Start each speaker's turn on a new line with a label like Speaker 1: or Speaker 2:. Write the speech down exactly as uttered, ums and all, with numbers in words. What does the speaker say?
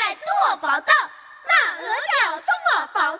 Speaker 1: 在兔宝岛，那鹅叫冬我宝